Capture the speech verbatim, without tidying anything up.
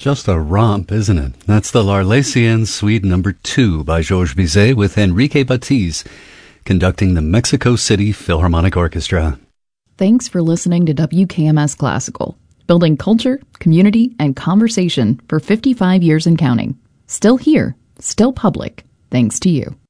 Just a romp, isn't it? That's the L'Arlésienne Suite number two by Georges Bizet with Enrique Batiz conducting the Mexico City Philharmonic Orchestra. Thanks for listening to W K M S Classical, building culture, community, and conversation for fifty-five years and counting. Still here, still public, thanks to you.